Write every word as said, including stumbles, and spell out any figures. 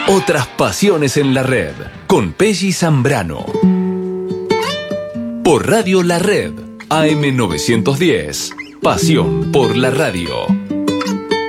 Otras pasiones en la red, con Pelli Zambrano. Por Radio La Red, A M novecientos diez. Pasión por la radio.